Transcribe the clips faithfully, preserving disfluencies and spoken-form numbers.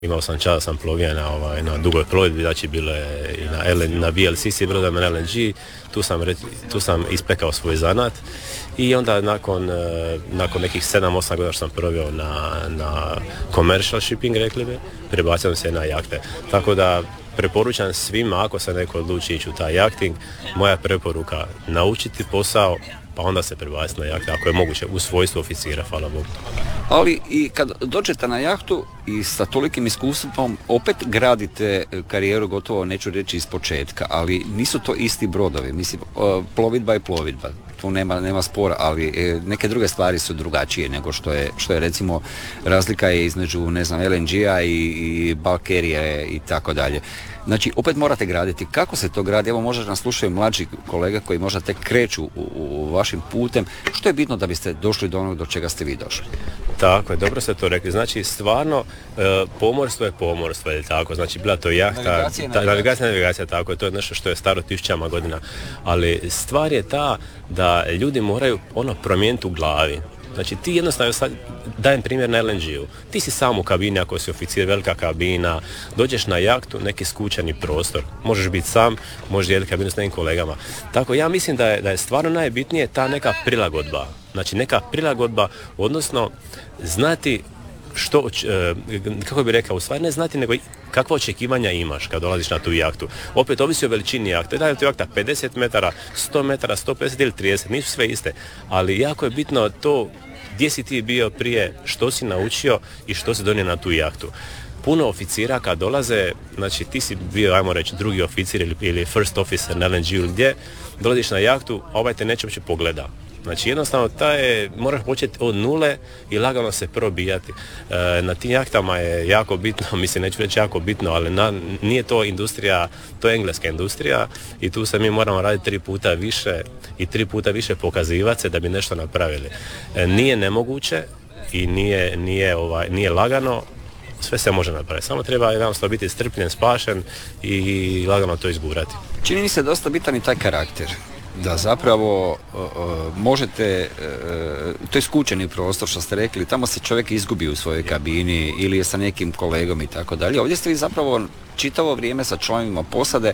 Imao sam čast, sam plovio na, ovaj, na dugoj plovidbi, znači bilo je i na, L N, na V L C C brodovima, na L N G, tu sam, tu sam ispekao svoj zanat i onda nakon, nakon nekih sedam osam godina što sam proveo na, na commercial shipping, rekli bi, prebacio se na jahte. Tako da preporučam svima, ako se neko odluči ići u taj jahting, moja preporuka, naučiti posao, pa onda se prebaciti na jahte, ako je moguće, u svojstvu oficira, hvala Bogu. Ali i kad dođete na jahtu i sa tolikim iskustvom opet gradite karijeru, gotovo neću reći iz početka, ali nisu to isti brodovi, mislim, plovidba je plovidba, tu nema, nema spora, ali neke druge stvari su drugačije nego što je, što je recimo razlika je između, ne znam, L N G-a i, i bulk carriera i tako dalje. Znači, opet morate graditi. Kako se to gradi? Evo, možda nas slušaju mlađi kolega koji možda tek kreću u, u vašim putem. Što je bitno da biste došli do onog do čega ste vi došli? Tako je, dobro ste to rekli. Znači, stvarno, e, pomorstvo je pomorstvo, je tako? Znači, bila to jahta, navigacija, ta, navigacija, navigacija, tako je, to je nešto što je staro tisućama godina. Ali stvar je ta da ljudi moraju ono promijeniti u glavi. Znači ti jednostavno, sad dajem primjer na L N G-u, ti si sam u kabini ako si oficir, velika kabina, dođeš na jahtu, neki skučeni prostor, možeš biti sam, možeš dijeliti kabinu s nekim kolegama. Tako ja mislim da je, da je stvarno najbitnije ta neka prilagodba, znači neka prilagodba, odnosno znati što, kako bi rekao, u stvari ne znati, nego kakva očekivanja imaš kad dolaziš na tu jahtu. Opet ovisi o veličini jahte. Da je to jahta pedeset metara, sto metara, sto pedeset ili trideset, nisu sve iste. Ali jako je bitno to gdje si ti bio prije, što si naučio i što si donio na tu jahtu. Puno oficira kad dolaze, znači ti si bio, ajmo reći, drugi oficir ili, ili first officer na L N G-u gdje, dolaziš na jahtu, a ovaj te neće uopće pogleda. Znači jednostavno ta je, moraš početi od nule i lagano se probijati. E, na tim jahtama je jako bitno, mislim neću reći jako bitno, ali na, nije to industrija, to je engleska industrija i tu se mi moramo raditi tri puta više i tri puta više pokazivati se da bi nešto napravili. E, nije nemoguće i nije, nije, ovaj, nije lagano, sve se može napraviti. Samo treba jednostavno biti strpljen, spašen i lagano to izgurati. Čini mi se dosta bitan i taj karakter. Da zapravo uh, uh, možete, uh, to je skučeni prostor što ste rekli, tamo se čovjek izgubi u svojoj kabini ili je sa nekim kolegom i tako dalje. Ovdje ste vi zapravo čitavo vrijeme sa članovima posade,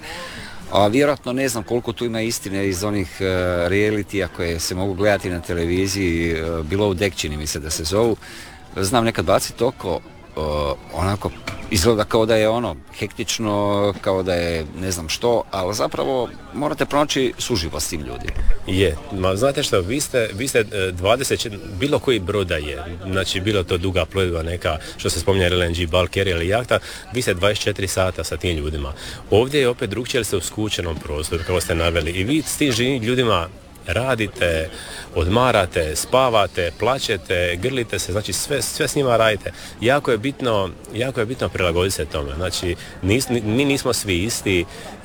a vjerojatno ne znam koliko tu ima istine iz onih uh, realitija koje se mogu gledati na televiziji, uh, Below Deck čini mi se da se zovu. Znam, nekad baciti oko, uh, onako izgleda kao da je ono hektično, kao da je ne znam što, ali zapravo morate pronaći suživost s tim ljudi. Je, ma znate što, vi ste, vi ste dvadeset, bilo koji broda je, znači bilo to duga plovidba neka, što se spominje L N G, bulk carrier ili jahta, vi ste dvadeset četiri sata sa tim ljudima. Ovdje je opet drugčije, jer ste u skučenom prostoru, kao ste naveli, i vi s tim živim ljudima radite, odmarate, spavate, plačete, grlite se, znači sve, sve s njima radite. Jako je bitno, jako je bitno prilagoditi se tome. Znači, nis, mi nismo svi isti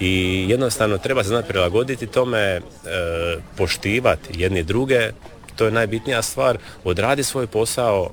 i jednostavno treba se znati prilagoditi tome, e, poštivati jedni druge, to je najbitnija stvar, odradi svoj posao,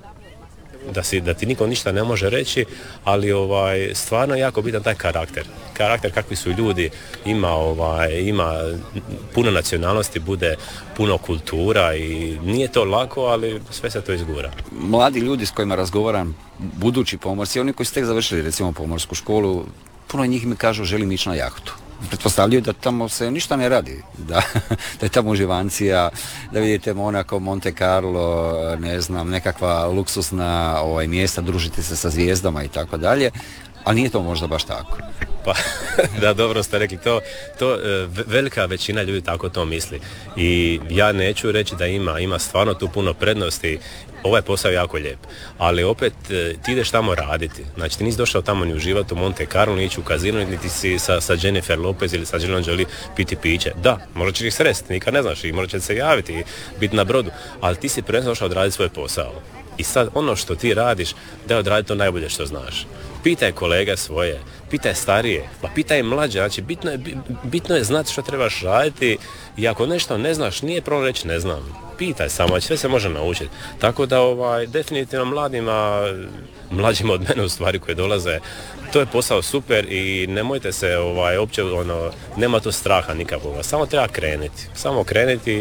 da, si, da ti niko ništa ne može reći, ali ovaj, stvarno je jako bitan taj karakter. Karakter kakvi su ljudi, ima, ovaj, ima puno nacionalnosti, bude puno kultura i nije to lako, ali sve se to izgura. Mladi ljudi s kojima razgovaram, budući pomorci, oni koji su tek završili recimo pomorsku školu, puno njih mi kažu želim ići na jahtu. Pretpostavljaju da tamo se ništa ne radi, da, da je tamo uživancija, da vidite Monaco, Monte Carlo, ne znam, nekakva luksusna ovaj, mjesta, družite se sa zvijezdama i tako dalje, ali nije to možda baš tako. Pa, da, dobro ste rekli, to, to velika većina ljudi tako to misli i ja neću reći da ima, ima stvarno tu puno prednosti. Ovaj posao je jako lijep, ali opet ti ideš tamo raditi. Znači ti nisi došao tamo ni uživati u Monte Carlo, ni ići u kazino, niti si sa, sa Jennifer Lopez ili sa Angelina Jolie piti piće. Da, možda će ih sresti, nikad ne znaš i možda će se javiti i biti na brodu, ali ti si prvenstveno došao odraditi svoj posao. I sad ono što ti radiš, da je odraditi to najbolje što znaš. Pitaj kolege svoje, pitaj starije, pa pitaj mlađe, znači bitno je, bitno je znati što trebaš raditi i ako nešto ne znaš, nije problem reći ne znam. Pitaj samo, sve se može naučiti. Tako da ovaj, definitivno mladima, mlađima od mene u stvari koji dolaze, to je posao super i nemojte se ovaj, opće, ono, nema tu straha nikakvoga, samo treba krenuti, samo krenuti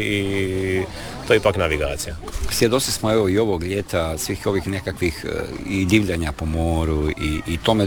i to je ipak navigacija. Svjedoci smo evo i ovog ljeta svih ovih nekakvih i divljanja po moru i, i to me